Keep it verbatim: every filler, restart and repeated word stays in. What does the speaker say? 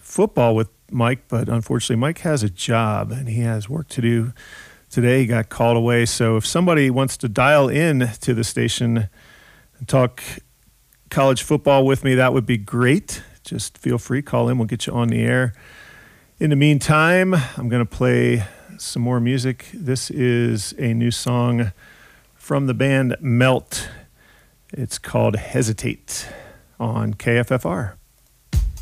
football with Mike, but unfortunately Mike has a job and he has work to do today. He got called away. So if somebody wants to dial in to the station and talk college football with me, that would be great. Just feel free, call in. We'll get you on the air. In the meantime, I'm going to play some more music. This is a new song from the band Melt. It's called Hesitate on K F F R.